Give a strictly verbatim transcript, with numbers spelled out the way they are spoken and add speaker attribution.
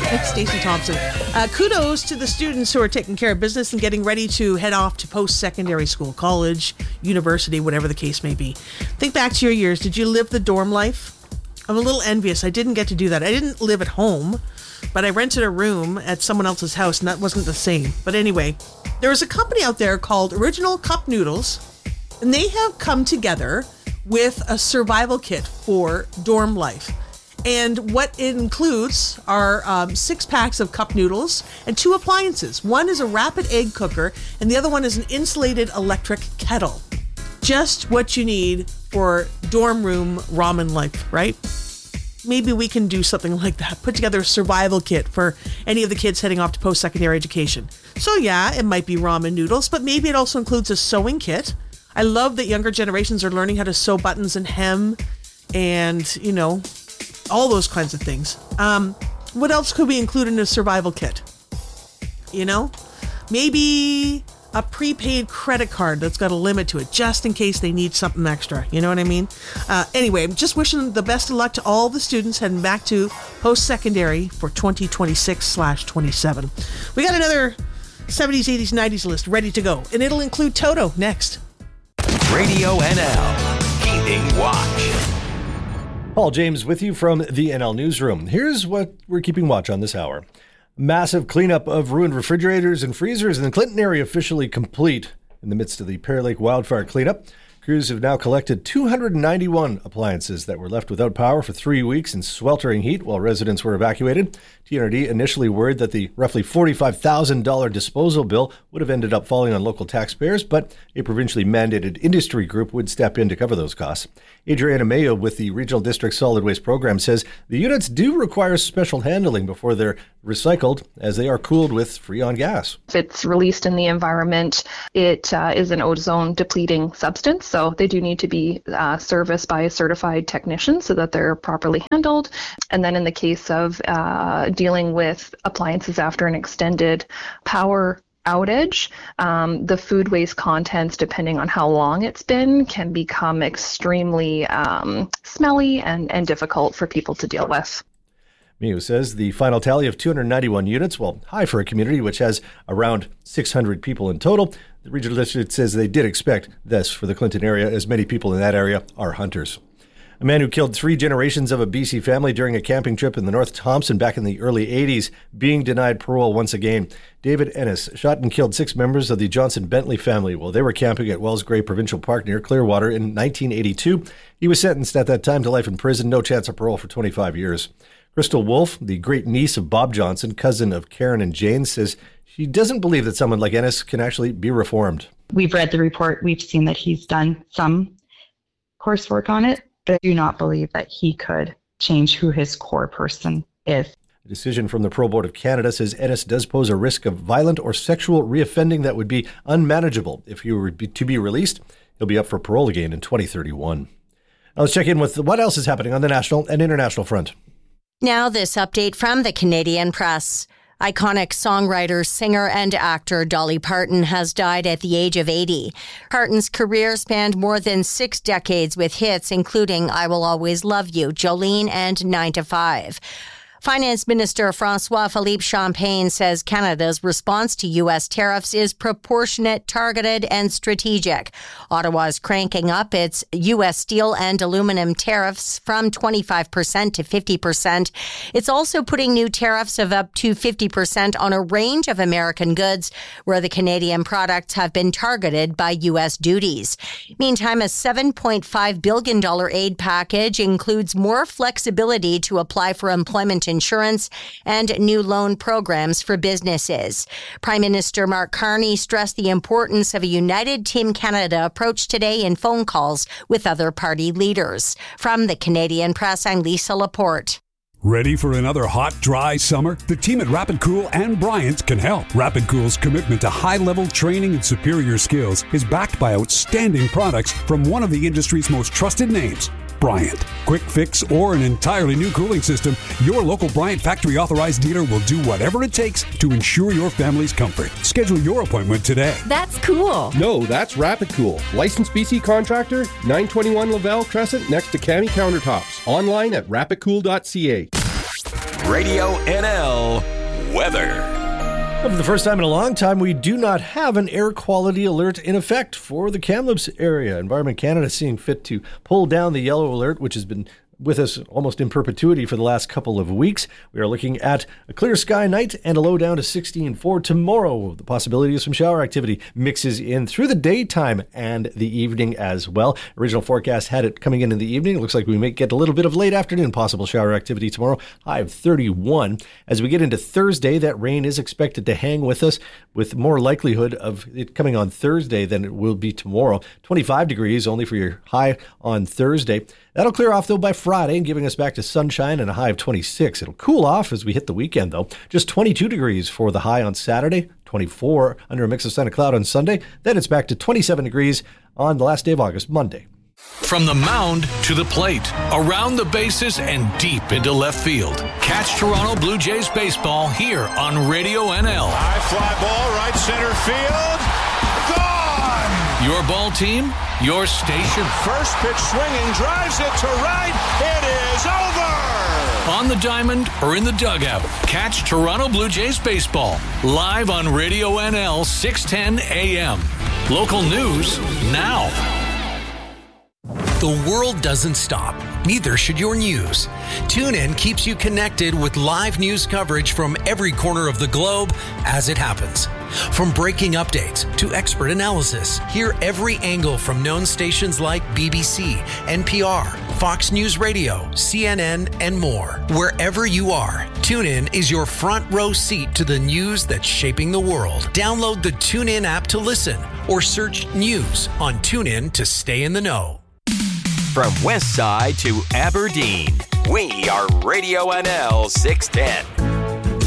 Speaker 1: Stacey Thompson. Uh, kudos to the students who are taking care of business and getting ready to head off to post-secondary school, college, university, whatever the case may be. Think back to your years. Did you live the dorm life? I'm a little envious. I didn't get to do that. I didn't live at home, but I rented a room at someone else's house, and that wasn't the same. But anyway, there is a company out there called Original Cup Noodles, and they have come together with a survival kit for dorm life. And what it includes are um, six packs of cup noodles and two appliances. One is a rapid egg cooker, and the other one is an insulated electric kettle. Just what you need for dorm room ramen life, right? Maybe we can do something like that. Put together a survival kit for any of the kids heading off to post-secondary education. So yeah, it might be ramen noodles, but maybe it also includes a sewing kit. I love that younger generations are learning how to sew buttons and hem and, you know, all those kinds of things. Um, what else could we include in a survival kit? You know, maybe a prepaid credit card that's got a limit to it, just in case they need something extra. You know what I mean? Uh, anyway, I'm just wishing the best of luck to all the students heading back to post-secondary for twenty twenty-six slash twenty-seven. We got another seventies, eighties, nineties list ready to go, and it'll include Toto next.
Speaker 2: Radio N L, Keeping Watch.
Speaker 3: Paul James with you from the N L Newsroom. Here's what we're keeping watch on this hour. Massive cleanup of ruined refrigerators and freezers in the Clinton area officially complete. In the midst of the Pear Lake wildfire cleanup, crews have now collected two hundred ninety-one appliances that were left without power for three weeks in sweltering heat while residents were evacuated. T N R D initially worried that the roughly forty-five thousand dollars disposal bill would have ended up falling on local taxpayers, but a provincially mandated industry group would step in to cover those costs. Adriana Mayo with the Regional District Solid Waste Program says the units do require special handling before they're recycled, as they are cooled with Freon gas.
Speaker 4: If it's released in the environment, it uh, is an ozone depleting substance, so they do need to be uh, serviced by a certified technician so that they're properly handled. And then in the case of uh, dealing with appliances after an extended power outage, um, the food waste contents, depending on how long it's been, can become extremely um, smelly and, and difficult for people to deal with.
Speaker 3: Mayo says the final tally of two hundred ninety-one units, well, high for a community which has around six hundred people in total. The regional district says they did expect this for the Clinton area, as many people in that area are hunters. A man who killed three generations of a B C family during a camping trip in the North Thompson back in the early eighties, being denied parole once again. David Ennis shot and killed six members of the Johnson Bentley family while they were camping at Wells Gray Provincial Park near Clearwater in nineteen eighty-two. He was sentenced at that time to life in prison, no chance of parole for twenty-five years. Crystal Wolf, the great niece of Bob Johnson, cousin of Karen and Jane, says she doesn't believe that someone like Ennis can actually be reformed.
Speaker 5: We've read the report. We've seen that he's done some coursework on it, but I do not believe that he could change who his core person is.
Speaker 3: A decision from the Parole Board of Canada says Ennis does pose a risk of violent or sexual reoffending that would be unmanageable. If he were to be released, he'll be up for parole again in twenty thirty-one. Now let's check in with what else is happening on the national and international front.
Speaker 6: Now this update from the Canadian Press. Iconic songwriter, singer, and actor Dolly Parton has died at the age of eighty. Parton's career spanned more than six decades with hits including I Will Always Love You, Jolene, and nine to five. Finance Minister François-Philippe Champagne says Canada's response to U S tariffs is proportionate, targeted, and strategic. Ottawa is cranking up its U S steel and aluminum tariffs from twenty-five percent to fifty percent. It's also putting new tariffs of up to fifty percent on a range of American goods where the Canadian products have been targeted by U S duties. Meantime, a seven point five billion dollars aid package includes more flexibility to apply for employment insurance and new loan programs for businesses. Prime Minister Mark Carney stressed the importance of a united Team Canada approach today in phone calls with other party leaders. From the Canadian Press, I'm Lisa Laporte.
Speaker 7: Ready for another hot, dry summer? The team at Rapid Cool and Bryant can help. Rapid Cool's commitment to high-level training and superior skills is backed by outstanding products from one of the industry's most trusted names, Bryant. Quick fix or an entirely new cooling system, your local Bryant factory authorized dealer will do whatever it takes to ensure your family's comfort. Schedule your appointment today.
Speaker 8: That's cool.
Speaker 9: No, that's Rapid Cool. Licensed B C contractor, nine twenty-one Laval Crescent next to Cami Countertops. Online at rapid cool dot c a.
Speaker 2: Radio N L weather.
Speaker 3: For the first time in a long time, we do not have an air quality alert in effect for the Kamloops area. Environment Canada is seeing fit to pull down the yellow alert, which has been with us almost in perpetuity for the last couple of weeks. We are looking at a clear sky night and a low down to sixteen for tomorrow. The possibility of some shower activity mixes in through the daytime and the evening as well. Original forecast had it coming in in the evening. It looks like we may get a little bit of late afternoon possible shower activity tomorrow. High of thirty-one. As we get into Thursday, that rain is expected to hang with us, with more likelihood of it coming on Thursday than it will be tomorrow. twenty-five degrees only for your high on Thursday. That'll clear off, though, by Friday, giving us back to sunshine and a high of twenty-six. It'll cool off as we hit the weekend, though. Just twenty-two degrees for the high on Saturday, twenty-four under a mix of sun and cloud on Sunday. Then it's back to twenty-seven degrees on the last day of August, Monday.
Speaker 2: From the mound to the plate, around the bases and deep into left field. Catch Toronto Blue Jays baseball here on Radio N L.
Speaker 8: High fly ball, right center field. Gone!
Speaker 2: Your ball team, your station.
Speaker 8: First pitch swinging, drives it to right. It is over!
Speaker 2: On the diamond or in the dugout, catch Toronto Blue Jays baseball live on Radio N L six ten A M. Local news now.
Speaker 10: The world doesn't stop. Neither should your news. TuneIn keeps you connected with live news coverage from every corner of the globe as it happens. From breaking updates to expert analysis, hear every angle from known stations like B B C, N P R, Fox News Radio, C N N, and more. Wherever you are, TuneIn is your front row seat to the news that's shaping the world. Download the TuneIn app to listen or search news on TuneIn to stay in the know.
Speaker 2: From West Side to Aberdeen, we are Radio N L six ten.